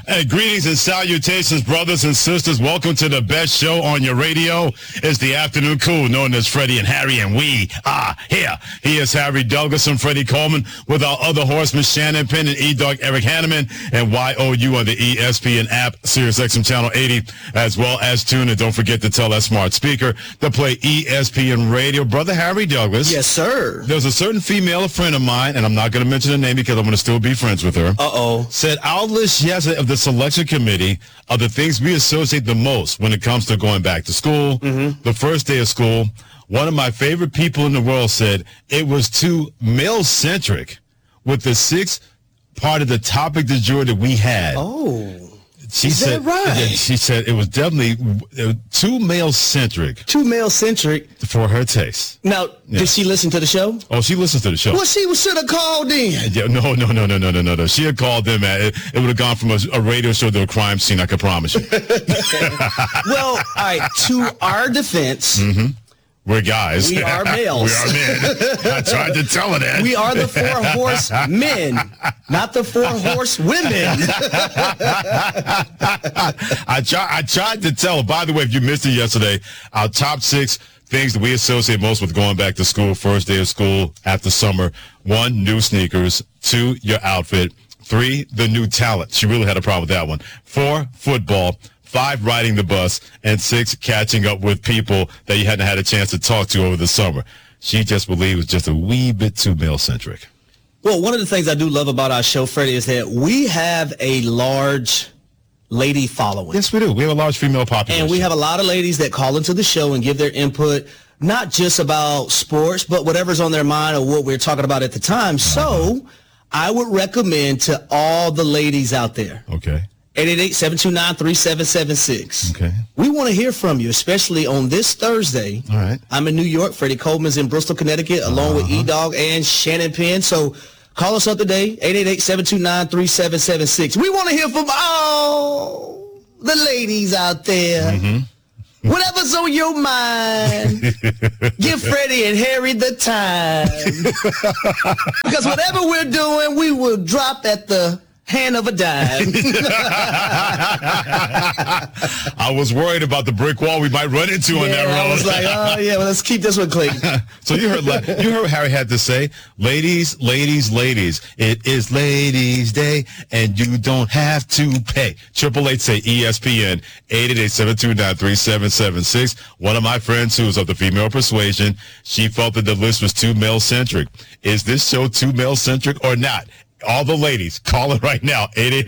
Hey, greetings and salutations, brothers and sisters. Welcome to the best show on your radio. It's the Afternoon Cool, known as Freddie and Harry, and we are here. He is Harry Douglas and Freddie Coleman with our other horsemen, Shannon Penn and E-Dog Eric Hanneman, and YOU on the ESPN app, SiriusXM Channel 80, as well as tune. And don't forget to tell that smart speaker to play ESPN Radio. Brother Harry Douglas. Yes, sir. There's a certain female, a friend of mine, and I'm not going to mention her name because I'm going to still be friends with her. Uh-oh. Said our list yesterday of the selection committee of the things we associate the most when it comes to going back to school, the first day of school. One of my favorite people in the world said it was too male-centric with the sixth part of the topic du jour that we had. Oh. She Is said, that right? She said it was definitely too male-centric. Too male-centric. For her taste. Now, did she listen to the show? Oh, she listens to the show. Well, she should have called in. Yeah, no. She had called them, man. It would have gone from a radio show to a crime scene, I can promise you. Well, all right, to our defense, we're guys. we are males. We are men. I tried to tell her that. We are the 4-horse men, not the 4-horse women. I tried to tell her. By the way, if you missed it yesterday, our top 6 things that we associate most with going back to school, first day of school after summer. 1, new sneakers. 2, your outfit. 3, the new talent. She really had a problem with that one. 4, football. 5, riding the bus. And 6, catching up with people that you hadn't had a chance to talk to over the summer. She just believed it was just a wee bit too male-centric. Well, one of the things I do love about our show, Freddie, is that we have a large lady following. Yes, we do. We have a large female population. And we have a lot of ladies that call into the show and give their input, not just about sports, but whatever's on their mind or what we're talking about at the time. So I would recommend to all the ladies out there. Okay. 888-729-3776. Okay. We want to hear from you, especially on this Thursday. All right. I'm in New York. Freddie Coleman's in Bristol, Connecticut, along with E-Dog and Shannon Penn. So call us up today, 888-729-3776. We want to hear from all the ladies out there. Whatever's on your mind, give Freddie and Harry the time. Because whatever we're doing, we will drop at the hand of a dime. I was worried about the brick wall we might run into on that road. I was like, oh, yeah, well, let's keep this one clean. So you heard what Harry had to say. Ladies, ladies, ladies. It is ladies' day, and you don't have to pay. 888 say ESPN, 888-729-3776. One of my friends who is of the female persuasion, she felt that the list was too male-centric. Is this show too male-centric or not? All the ladies, call it right now,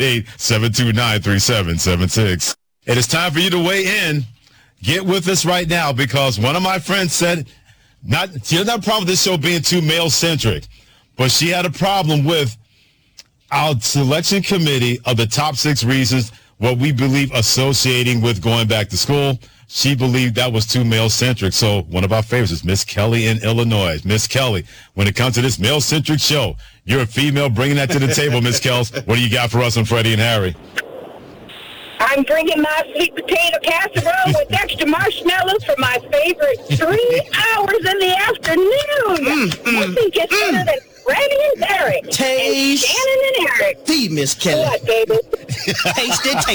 888-729-3776. It is time for you to weigh in. Get with us right now because one of my friends said she doesn't have a problem with this show being too male-centric, but she had a problem with our selection committee of the top 6 reasons what we believe associating with going back to school. She believed that was too male-centric. So one of our favorites is Miss Kelly in Illinois. Miss Kelly, when it comes to this male-centric show, you're a female bringing that to the table, Miss Kels. What do you got for us on Freddie and Harry? I'm bringing my sweet potato casserole with extra marshmallows for my favorite 3 hours in the afternoon. Nothing gets better than Freddie and Eric. Taste. And Shannon and Eric. See, Miss Kelly. What, baby? Taste it.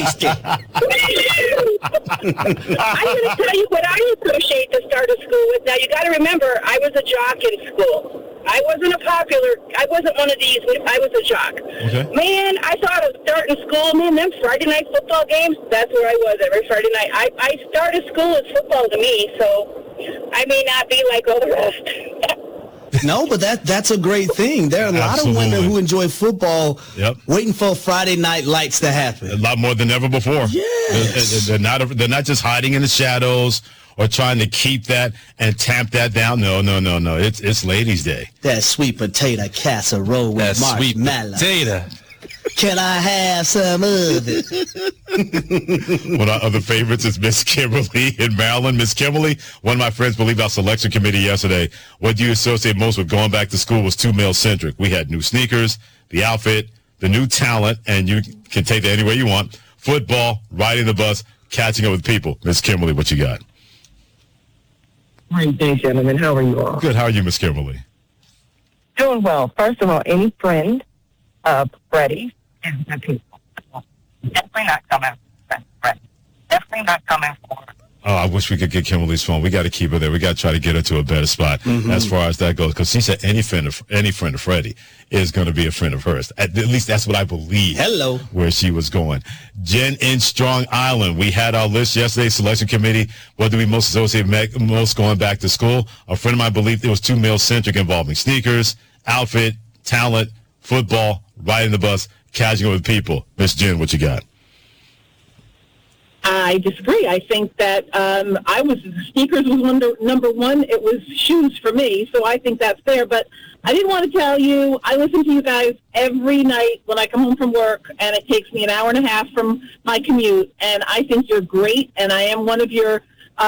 I'm going to tell you what I associate the start of school with. Now, you got to remember, I was a jock in school. I wasn't one of these, I was a jock. Okay. Man, I thought of starting school, man, them Friday night football games, that's where I was every Friday night. I started school as football to me, so I may not be like all the rest. No, but that's a great thing. There are a lot of women who enjoy football waiting for Friday night lights to happen. A lot more than ever before. Yes. They're not just hiding in the shadows or trying to keep that and tamp that down. No. It's Ladies' Day. That sweet potato casserole with marshmallow. Sweet potato. Can I have some of it? One of our other favorites is Miss Kimberly in Maryland. Miss Kimberly, one of my friends believed our selection committee yesterday. What do you associate most with going back to school was too male-centric. We had new sneakers, the outfit, the new talent, and you can take that any way you want. Football, riding the bus, catching up with people. Miss Kimberly, what you got? Great day, gentlemen. How are you all? Good. How are you, Miss Kimberly? Doing well. First of all, any friend of Freddie and the people Definitely not coming for Freddie. Definitely not coming for. Oh, I wish we could get Kimberly's phone. We got to keep her there. We got to try to get her to a better spot as far as that goes. Because she said any friend of Freddie is going to be a friend of hers. At least that's what I believe. Hello. Where she was going. Jen in Strong Island. We had our list yesterday, selection committee. What do we most associate most going back to school? A friend of mine believed it was too male-centric, involving sneakers, outfit, talent, football, riding the bus, casual with people. Miss Jen, what you got? I disagree. I think that sneakers was number one. It was shoes for me, so I think that's fair. But I didn't want to tell you, I listen to you guys every night when I come home from work, and it takes me an hour and a half from my commute. And I think you're great, and I am one of your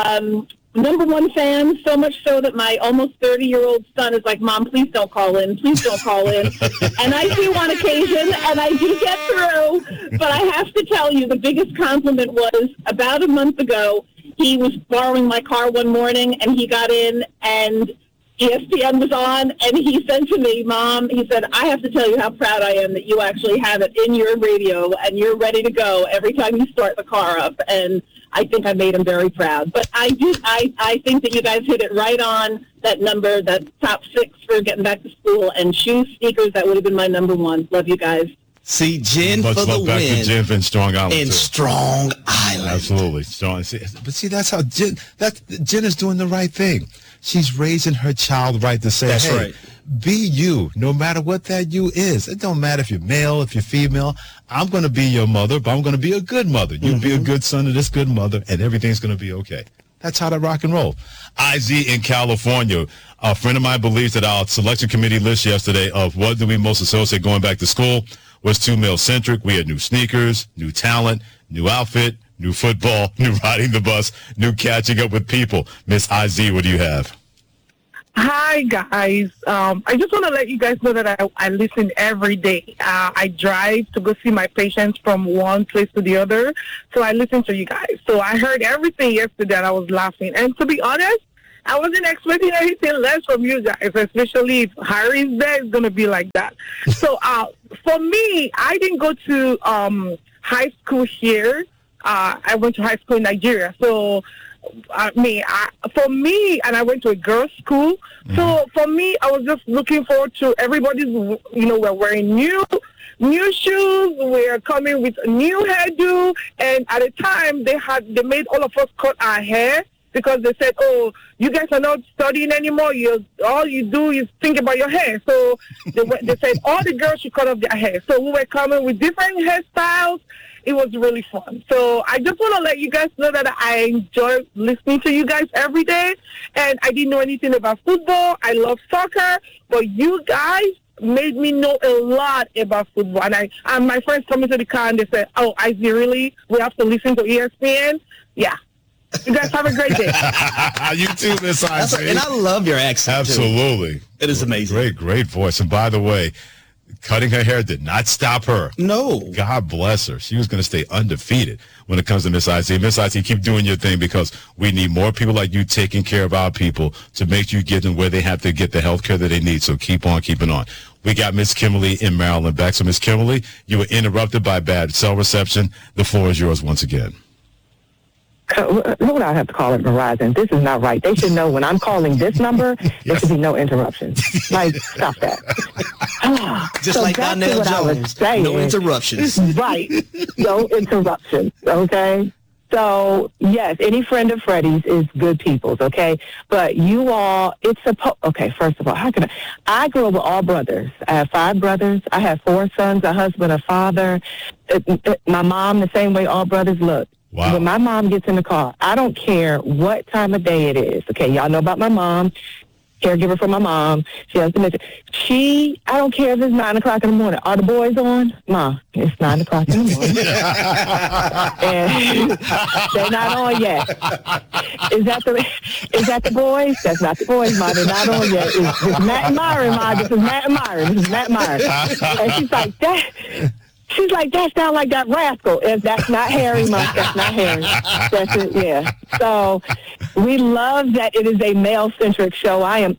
number one fans, so much so that my almost 30-year-old son is like, Mom, please don't call in. Please don't call in. And I do on occasion, and I do get through. But I have to tell you, the biggest compliment was about a month ago, he was borrowing my car one morning, and he got in, and ESPN was on, and he said to me, Mom, he said, I have to tell you how proud I am that you actually have it in your radio, and you're ready to go every time you start the car up. And I think I made him very proud. But I think that you guys hit it right on that number, that top 6 for getting back to school, and shoes, sneakers, that would have been my number one. Love you guys. See, Jen Much for the love back win to Jen in Strong Island. in too. Strong Island. Absolutely. Strong. But see, that's how Jen is doing the right thing. She's raising her child right to say, That's hey, right. be you, no matter what that you is. It don't matter if you're male, if you're female. I'm going to be your mother, but I'm going to be a good mother. You be a good son to this good mother, and everything's going to be okay. That's how that rock and roll. IZ in California. A friend of mine believes that our selection committee list yesterday of what do we most associate going back to school was too male-centric. We had new sneakers, new talent, new outfit, new football, new riding the bus, new catching up with people. Miss IZ, what do you have? Hi, guys. I just want to let you guys know that I listen every day. I drive to go see my patients from one place to the other, so I listen to you guys. So I heard everything yesterday, and I was laughing. And to be honest, I wasn't expecting anything less from you guys, especially if Harry's there, it's going to be like that. So for me, I didn't go to high school here. I went to high school in Nigeria. So for me, and I went to a girls' school. So for me, I was just looking forward to everybody's, we're wearing new shoes. We're coming with a new hairdo. And at the time, they made all of us cut our hair because they said, oh, you guys are not studying anymore. All you do is think about your hair. So they said all the girls should cut off their hair. So we were coming with different hairstyles. It was really fun. So I just want to let you guys know that I enjoy listening to you guys every day. And I didn't know anything about football. I love soccer. But you guys made me know a lot about football. And my friends come into the car and they said, oh, IZ, really? We have to listen to ESPN? Yeah. You guys have a great day. You too, Miss IZ. And I love your accent, Absolutely. too. It is amazing. Great voice. And by the way, cutting her hair did not stop her. No. God bless her. She was going to stay undefeated when it comes to Miss IZ. Miss IZ, keep doing your thing because we need more people like you taking care of our people to make you get them where they have to get the health care that they need. So keep on keeping on. We got Miss Kimberly in Maryland back. So, Miss Kimberly, you were interrupted by bad cell reception. The floor is yours once again. Who would I have to call it Verizon? This is not right. They should know when I'm calling this number, there should be no interruptions. Like, stop that. Just so like Donnell Jones, no interruptions. Right. No interruptions, okay? So, yes, any friend of Freddie's is good people's, okay? But you all, okay, first of all, I grew up with all brothers. I have 5 brothers. I have 4 sons, a husband, a father. My mom, the same way all brothers look. Wow. When my mom gets in the car, I don't care what time of day it is. Okay, y'all know about my mom, caregiver for my mom. She has dementia. I don't care if it's 9 o'clock in the morning. Are the boys on? Ma, it's 9 o'clock in the morning. And they're not on yet. Is that the boys? That's not the boys, Ma. They're not on yet. It's Matt and Myron, Ma. This is Matt and Myron. This is Matt and Myron. And she's like, She's like, that sounds like that rascal. And that's not Harry, Mom. That's not Harry. That's it, yeah. So we love that it is a male-centric show. I'm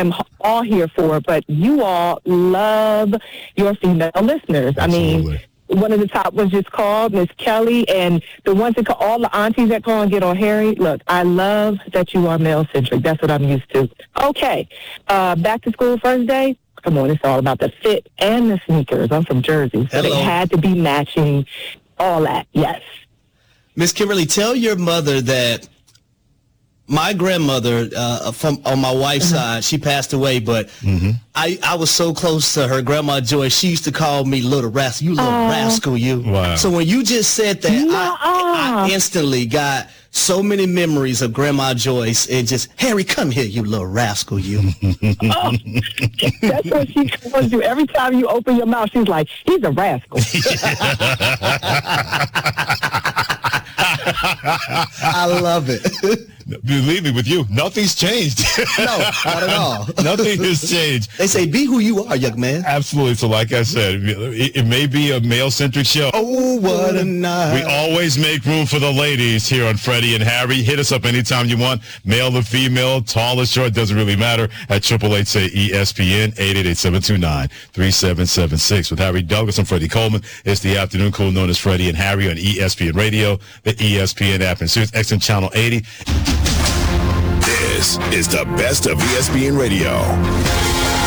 all here for it, but you all love your female listeners. Absolutely. I mean, one of the top ones just called, Miss Kelly, and the ones that call, all the aunties that call and get on Harry. Look, I love that you are male-centric. That's what I'm used to. Okay, back to school first day. Come on, it's all about the fit and the sneakers. I'm from Jersey, so they had to be matching, all that, yes. Miss Kimberly, tell your mother that my grandmother, on my wife's side, she passed away, but I was so close to her, Grandma Joy. She used to call me little rascal. You little rascal, you. Wow. So when you just said that, I instantly got so many memories of Grandma Joyce and just, Harry, come here, you little rascal, you. That's what she calls you. Every time you open your mouth, she's like, he's a rascal. I love it. Believe me, with you, nothing's changed. No, not at all. Nothing has changed. They say, be who you are, young man. Absolutely. So like I said, it may be a male-centric show. Oh, what a night. We always make room for the ladies here on Freddie and Harry. Hit us up anytime you want. Male or female, tall or short, doesn't really matter. At 888-SAY-ESPN, 888-729-3776. With Harry Douglas and Freddie Coleman, it's the afternoon crew known as Freddie and Harry on ESPN Radio, the ESPN app, and Sirius XM Channel 80. This is the best of ESPN Radio.